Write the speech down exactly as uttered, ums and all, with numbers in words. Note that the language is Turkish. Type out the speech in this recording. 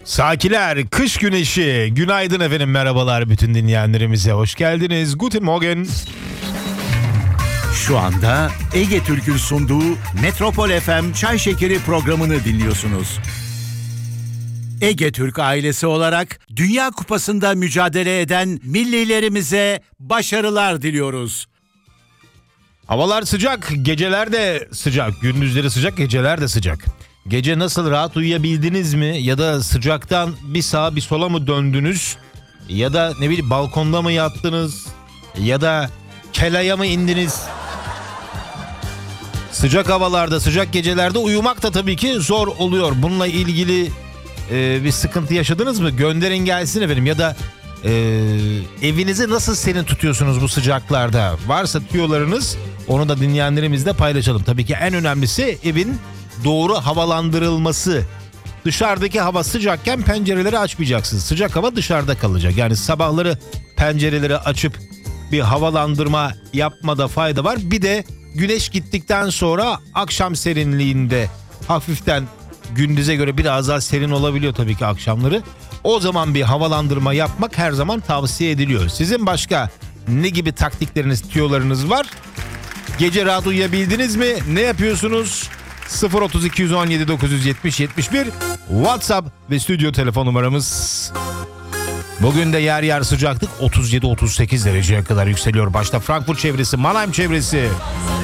Sakiler, kış güneşi, günaydın efendim, merhabalar bütün dinleyenlerimize, hoş geldiniz. Guten Morgen. Şu anda Ege Türk'ün sunduğu Metropol F M Çay Şekeri programını dinliyorsunuz. Ege Türk ailesi olarak Dünya Kupası'nda mücadele eden millilerimize başarılar diliyoruz. Havalar sıcak, geceler de sıcak, gündüzleri sıcak, geceler de sıcak. Gece nasıl, rahat uyuyabildiniz mi? Ya da sıcaktan bir sağa bir sola mı döndünüz? Ya da ne bileyim, balkonda mı yattınız? Ya da kelaya mı indiniz? Sıcak havalarda, sıcak gecelerde uyumak da tabii ki zor oluyor. Bununla ilgili e, bir sıkıntı yaşadınız mı? Gönderin gelsin efendim. Ya da e, evinizi nasıl serin tutuyorsunuz bu sıcaklarda? Varsa tüyolarınız, onu da dinleyenlerimizle paylaşalım. Tabii ki en önemlisi evin doğru havalandırılması. Dışarıdaki hava sıcakken pencereleri açmayacaksınız. Sıcak hava dışarıda kalacak. Yani sabahları pencereleri açıp bir havalandırma yapmada fayda var. Bir de güneş gittikten sonra akşam serinliğinde hafiften, gündüze göre biraz daha serin olabiliyor tabii ki akşamları. O zaman bir havalandırma yapmak her zaman tavsiye ediliyor. Sizin başka ne gibi taktikleriniz, tüyolarınız var? Gece rahat uyuyabildiniz mi? Ne yapıyorsunuz? sıfır otuz iki yüz on yedi dokuz yüz yetmiş yetmiş bir WhatsApp ve stüdyo telefon numaramız. Bugün de yer yer sıcaklık otuz yedi otuz sekiz dereceye kadar yükseliyor. Başta Frankfurt çevresi, Mannheim çevresi.